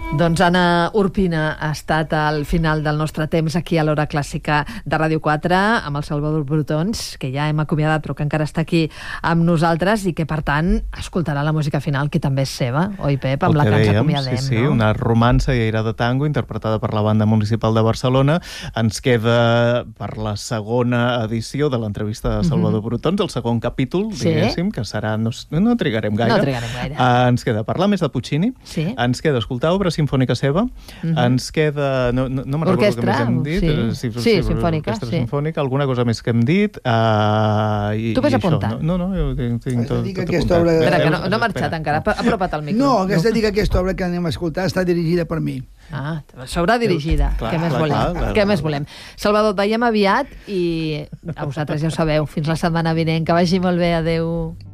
Doncs Anna Urpina ha estat al final del nostre temps aquí a l'Hora Clàssica de Ràdio 4 amb el Salvador Brotons, que ja hem acomiadat però que encara està aquí amb nosaltres i que per tant escoltarà la música final, que també és seva, oi Pep, amb la que ens acomiadem. Sí, no? Una romança i aire de tango interpretada per la Banda Municipal de Barcelona. Ens queda per la segona edició de l'entrevista de Salvador Brotons, el segon capítol, diguéssim, que serà... No trigarem gaire. No trigarem gaire. Ens queda parlar més de Puccini, ens queda escoltar obra sinfònica seva, ens queda... No me'n recordo què més hem dit. Sí, sinfònica. Orquestra sinfònica, alguna cosa més que hem dit. Tu ves apuntant. No, jo tinc tot apuntat. Espera, que no ha marxat encara, apropa't al micro. No, has de dir que aquesta obra que anem a escoltar està dirigida per mi. Sobredirigida. Què més volem? Salvador, et veiem aviat i a vosaltres ja ho sabeu. Fins la setmana vinent. Que vagi molt bé. Adéu.